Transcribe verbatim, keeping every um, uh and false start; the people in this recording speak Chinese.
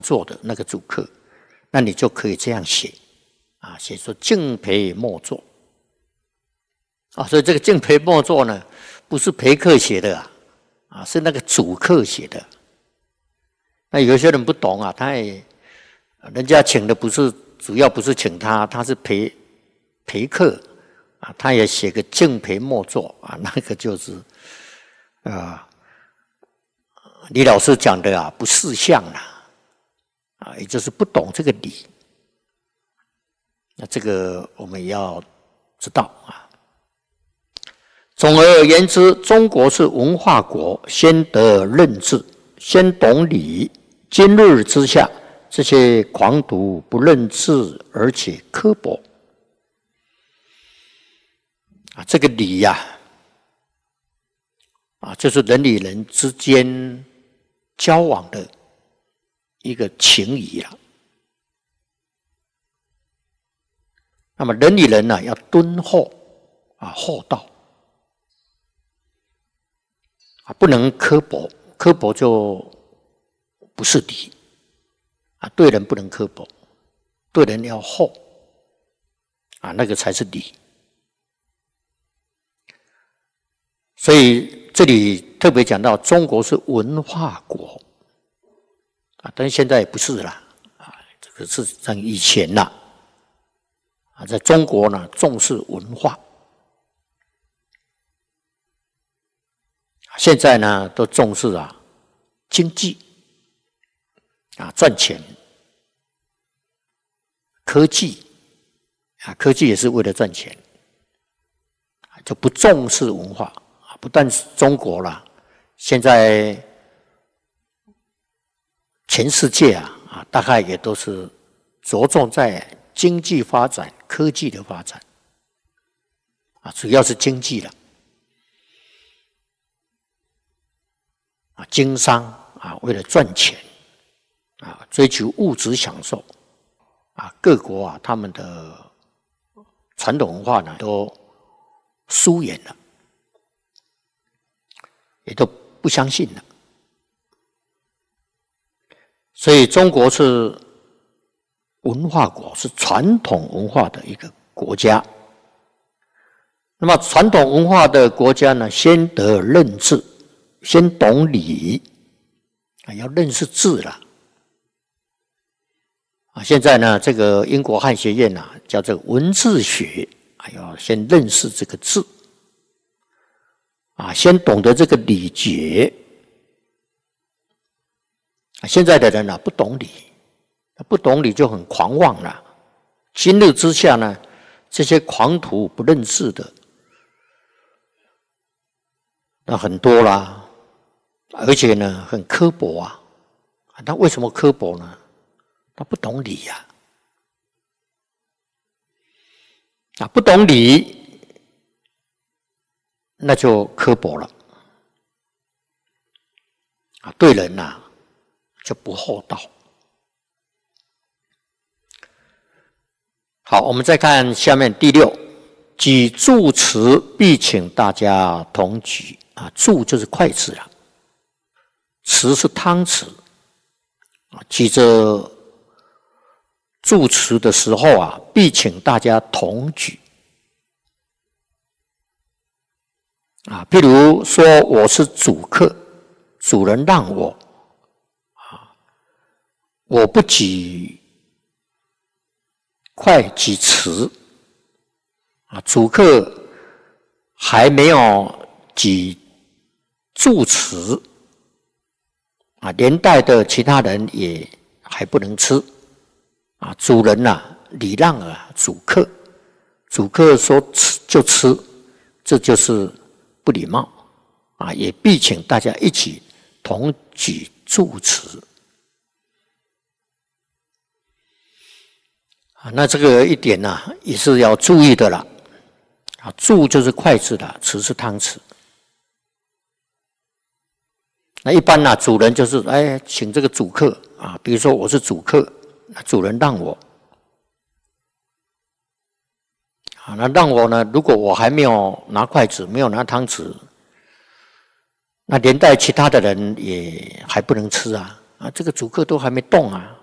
做的那个主客，那你就可以这样写啊，写说敬陪末座啊，所以这个敬陪末座呢，不是陪客写的啊，啊是那个主客写的。那有些人不懂啊，他也人家请的不是主要不是请他，他是陪陪客啊，他也写个敬陪末座啊，那个就是啊，李老师讲的啊，不识相啦。啊，也就是不懂这个理，那这个我们也要知道啊。总而言之，中国是文化国，先得认字，先懂礼。今日之下，这些狂徒不认字，而且刻薄啊，这个礼呀、啊，啊，就是人与人之间交往的一个情谊了。那么人与人呢、啊，要敦厚啊，厚道啊，不能刻薄，刻薄就不是礼啊。对人不能刻薄，对人要厚啊，那个才是礼。所以这里特别讲到，中国是文化国。啊，但是现在也不是了啊，这个是像以前啦啊，在中国呢重视文化，现在呢都重视啊经济啊赚钱，科技啊科技也是为了赚钱，就不重视文化啊，不但是中国啦，现在。全世界啊啊，大概也都是着重在经济发展、科技的发展啊，主要是经济了啊，经商啊，为了赚钱啊，追求物质享受啊，各国啊，他们的传统文化呢都疏远了，也都不相信了。所以中国是文化国，是传统文化的一个国家。那么传统文化的国家呢，先得认字，先懂礼啊，要认识字了啊。现在呢，这个英国汉学院啊，叫这个文字学，啊，要先认识这个字啊，先懂得这个礼节。现在的人啊，不懂礼，不懂礼就很狂妄了。今日之下呢，这些狂徒不认字的，那很多啦，而且呢，很刻薄啊。他为什么刻薄呢？他不懂礼呀、啊，啊，不懂礼，那就刻薄了啊，对人呐、啊。就不厚道。好，我们再看下面第六，举箸持必请大家同举啊，箸就是筷子了，持是汤匙啊，举着箸持的时候啊，必请大家同举啊。譬如说我是主客，主人让我。我不举筷举持啊，主客还没有举箸持啊，连带的其他人也还不能吃啊。主人呐、啊，礼让啊主客，主客说吃就吃，这就是不礼貌啊，也必请大家一起同举箸持。啊，那这个一点呢、啊，也是要注意的啦。啊，箸就是筷子啦，持是汤匙。那一般呢、啊，主人就是哎，请这个主客啊，比如说我是主客，那主人让我，啊，那让我呢，如果我还没有拿筷子，没有拿汤匙，那连带其他的人也还不能吃啊， 啊，这个主客都还没动啊，